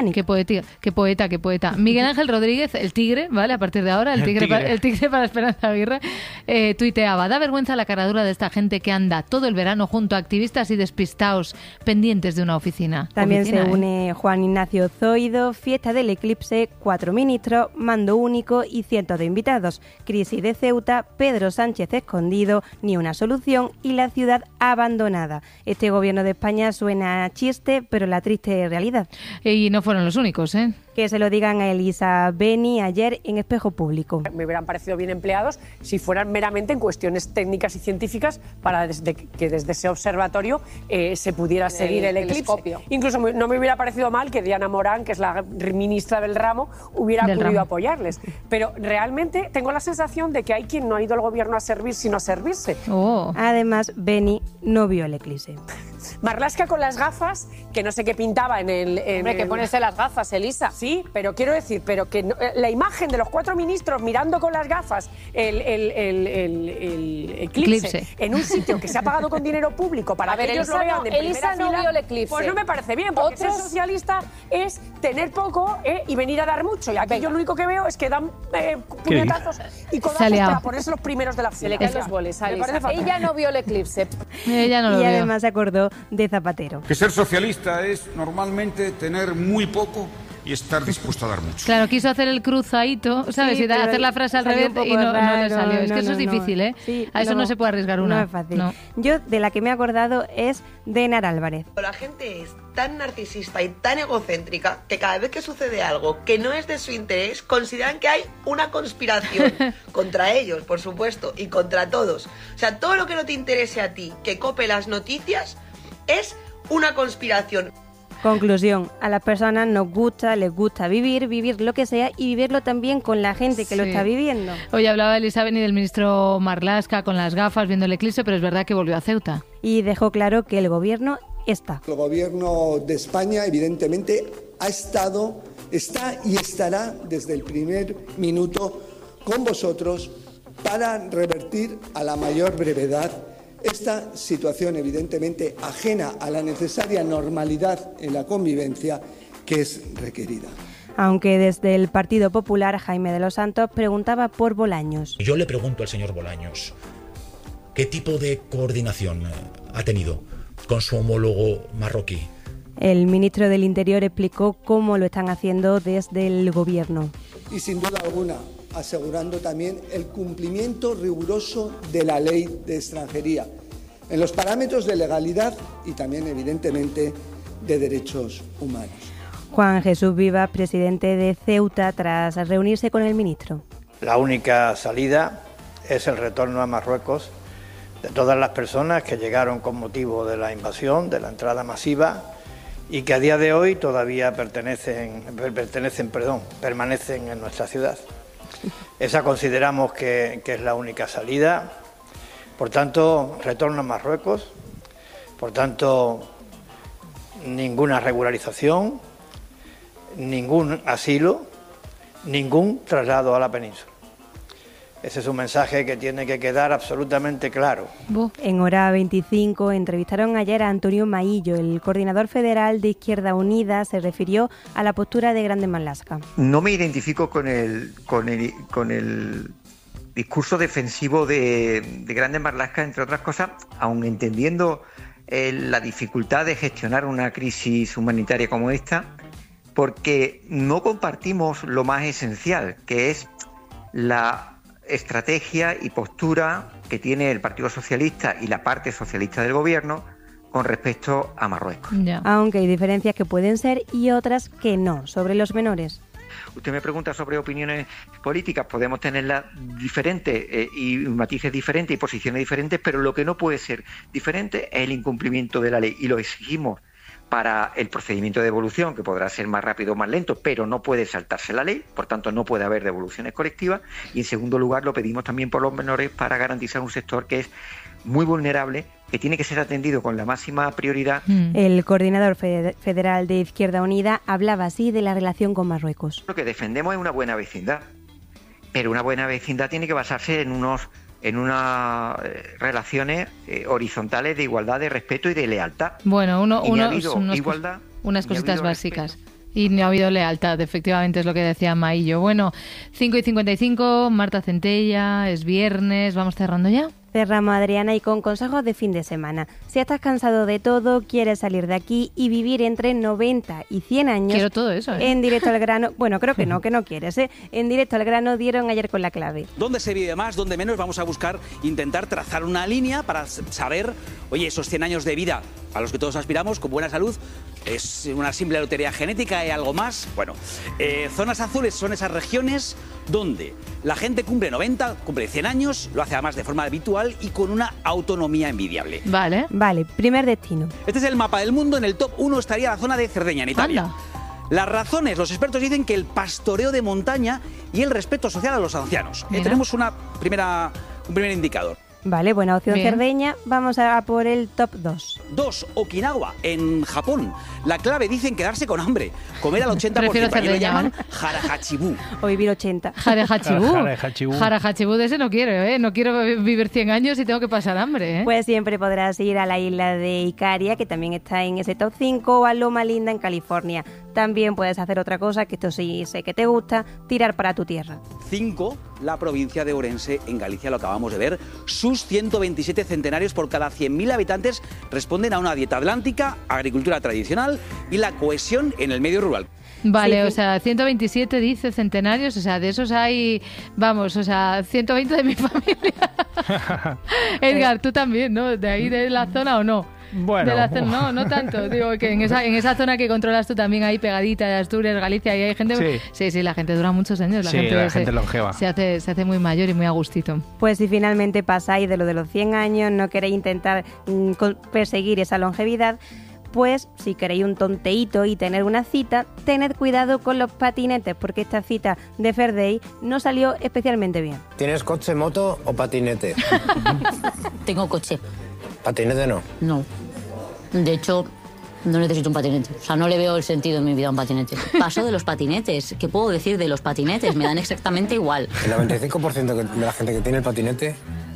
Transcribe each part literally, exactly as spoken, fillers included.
Qué poeta, qué poeta, qué poeta. Miguel Ángel Rodríguez, el tigre, ¿vale? A partir de ahora, el tigre, el tigre. Para, el tigre para Esperanza Aguirre, eh, tuiteaba: da vergüenza la caradura de esta gente que anda todo el verano junto a activistas y despistaos pendientes de una oficina. También oficina, se ¿eh? une Juan Ignacio Zoido, fiesta del eclipse, cuatro ministros, mando único y cientos de invitados. Crisis de Ceuta, Pedro Sánchez escondido, ni una solución y la ciudad abandonada. Este gobierno de España suena a chiste, pero la triste realidad. Y no fueron los únicos, ¿eh? Que se lo digan a Elisa Beni ayer en Espejo Público. Me hubieran parecido bien empleados si fueran meramente en cuestiones técnicas y científicas para desde, que desde ese observatorio eh, se pudiera el, seguir el, el eclipse. Telescopio. Incluso no me hubiera parecido mal que Diana Morán, que es la ministra del ramo, hubiera del acudido ramo. a apoyarles. Pero realmente tengo la sensación de que hay quien no ha ido al gobierno a servir sino a servirse. Oh. Además, Beni no vio el eclipse. Marlaska con las gafas, que no sé qué pintaba en el... En Hombre, que ponerse las gafas, Elisa. Sí, pero quiero decir, pero que no, la imagen de los cuatro ministros mirando con las gafas el, el, el, el, el eclipse, eclipse en un sitio que se ha pagado con dinero público para a que ver, ellos Elisa lo vean no, de primera Elisa no fila, vio el eclipse. Pues no me parece bien, porque ¿Otros? ser socialista es tener poco eh, y venir a dar mucho. Y aquí Venga. yo lo único que veo es que dan eh, puñetazos y codazos para ponerse los primeros de la fila. Se le caen los boles a Elisa. Ella no vio el eclipse. Ella no lo y vio. además se acordó de Zapatero. Que ser socialista es normalmente tener muy poco y estar dispuesto a dar mucho. Claro, quiso hacer el cruzadito, ¿sabes? Sí, y hacer la frase al revés y no, raro, no le salió. Es que no, eso es difícil, no. ¿eh? Sí, a eso no, no se puede arriesgar una. No es fácil. No. Yo, de la que me he acordado, es de Enar Álvarez. La gente es tan narcisista y tan egocéntrica que cada vez que sucede algo que no es de su interés, consideran que hay una conspiración contra ellos, por supuesto, y contra todos. O sea, todo lo que no te interese a ti, que cope las noticias, es una conspiración. Conclusión, a las personas nos gusta, les gusta vivir, vivir lo que sea y vivirlo también con la gente que sí. lo está viviendo. Hoy hablaba Elisa Beni del ministro Marlaska con las gafas viendo el eclipse, pero es verdad que volvió a Ceuta. Y dejó claro que el gobierno está. El gobierno de España evidentemente ha estado, está y estará desde el primer minuto con vosotros para revertir a la mayor brevedad esta situación evidentemente ajena a la necesaria normalidad en la convivencia que es requerida. Aunque desde el Partido Popular, Jaime de los Santos preguntaba por Bolaños. Yo le pregunto al señor Bolaños, ¿qué tipo de coordinación ha tenido con su homólogo marroquí? El ministro del Interior explicó cómo lo están haciendo desde el gobierno. Y sin duda alguna, asegurando también el cumplimiento riguroso de la ley de extranjería, en los parámetros de legalidad y también, evidentemente, de derechos humanos. Juan Jesús Vivas, presidente de Ceuta, tras reunirse con el ministro. La única salida es el retorno a Marruecos de todas las personas que llegaron con motivo de la invasión, de la entrada masiva, y que a día de hoy todavía pertenecen, pertenecen, perdón, permanecen en nuestra ciudad. Esa consideramos que, que es la única salida. Por tanto, retorno a Marruecos. Por tanto, ninguna regularización, ningún asilo, ningún traslado a la península. Ese es un mensaje que tiene que quedar absolutamente claro. En Hora veinticinco entrevistaron ayer a Antonio Maillo, el coordinador federal de Izquierda Unida, se refirió a la postura de Grande Marlaska. No me identifico con el, con el, con el discurso defensivo de, de Grande Marlaska, entre otras cosas, aun entendiendo eh, la dificultad de gestionar una crisis humanitaria como esta, porque no compartimos lo más esencial, que es la estrategia y postura que tiene el Partido Socialista y la parte socialista del gobierno con respecto a Marruecos. Ya. Aunque hay diferencias que pueden ser y otras que no, sobre los menores. Usted me pregunta sobre opiniones políticas, podemos tenerlas diferentes eh, y matices diferentes y posiciones diferentes, pero lo que no puede ser diferente es el incumplimiento de la ley y lo exigimos para el procedimiento de devolución, que podrá ser más rápido o más lento, pero no puede saltarse la ley, por tanto no puede haber devoluciones colectivas. Y en segundo lugar lo pedimos también por los menores para garantizar un sector que es muy vulnerable, que tiene que ser atendido con la máxima prioridad. El coordinador federal de Izquierda Unida hablaba así de la relación con Marruecos. Lo que defendemos es una buena vecindad, pero una buena vecindad tiene que basarse en unos en unas eh, relaciones eh, horizontales de igualdad, de respeto y de lealtad. Bueno, uno, y unos, ha habido unos, igualdad, unas cositas habido básicas. Respeto. Y no ha habido lealtad, efectivamente, es lo que decía Maillo. Bueno, cinco y cincuenta y cinco, Marta Centella, es viernes, ¿vamos cerrando ya? Cerramos, Adriana, y con consejos de fin de semana. Si estás cansado de todo, quieres salir de aquí y vivir entre noventa y cien años... Quiero todo eso, ¿eh? En Directo al Grano... Bueno, creo que no, que no quieres, ¿eh? En Directo al Grano dieron ayer con la clave. ¿Dónde se vive más, dónde menos? Vamos a buscar, intentar trazar una línea para saber, oye, esos cien años de vida a los que todos aspiramos, con buena salud, ¿es una simple lotería genética? ¿Hay algo más? Bueno, eh, zonas azules son esas regiones donde la gente cumple noventa, cumple cien años, lo hace además de forma habitual y con una autonomía envidiable. Vale. Vale, primer destino. Este es el mapa del mundo. En el top uno estaría la zona de Cerdeña, en Italia. Anda. Las razones, los expertos dicen que el pastoreo de montaña y el respeto social a los ancianos. Eh, Mira. tenemos una primera, un primer indicador. Vale, buena opción Bien. Cerdeña. Vamos a por el top dos. Dos, Okinawa, en Japón. La clave dice en quedarse con hambre. Comer al ochenta por ciento. Prefiero Allí lo Cerdeña, llaman harahachibu. O vivir ochenta. Jarehachibú. Jarehachibú. Jarehachibú de ese no quiero, ¿eh? No quiero vi- vivir cien años y tengo que pasar hambre, ¿eh? Pues siempre podrás ir a la isla de Icaria, que también está en ese top cinco, o a Loma Linda, en California. También puedes hacer otra cosa, que esto sí sé que te gusta, tirar para tu tierra. Cinco, la provincia de Ourense, en Galicia, lo acabamos de ver. Sus ciento veintisiete centenarios por cada cien mil habitantes responden a una dieta atlántica, agricultura tradicional y la cohesión en el medio rural. Vale, Sí, o sí. sea, ciento veintisiete dice centenarios, o sea, de esos hay, vamos, o sea, ciento veinte de mi familia. Edgar, tú también, ¿no? ¿De ahí de la zona o no? Bueno. De la zona- no, no tanto. Digo que en esa, en esa zona que controlas tú también, ahí pegadita de Asturias, Galicia, y hay gente... Sí. sí, sí, la gente dura muchos años. La Sí, gente, la se, gente longeva. Se hace, se hace muy mayor y muy a gustito. Pues si finalmente pasáis de lo de los cien años, no queréis intentar mm, con- perseguir esa longevidad, pues si queréis un tonteíto y tener una cita, tened cuidado con los patinetes, porque esta cita de Fair Day no salió especialmente bien. ¿Tienes coche, moto o patinete? Tengo coche. Patinete no. No. De hecho, no necesito un patinete. O sea, no le veo el sentido en mi vida a un patinete. Paso de los patinetes. ¿Qué puedo decir de los patinetes? Me dan exactamente igual. El noventa y cinco por ciento de la gente que tiene el patinete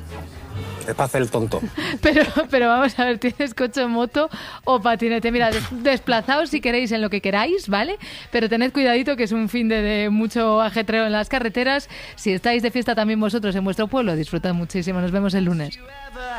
es para hacer el tonto. Pero, pero vamos a ver, ¿tienes coche, moto o patinete? Mira, des- desplazaos si queréis en lo que queráis, ¿vale? Pero tened cuidadito que es un fin de, de mucho ajetreo en las carreteras. Si estáis de fiesta también vosotros en vuestro pueblo, disfrutad muchísimo. Nos vemos el lunes.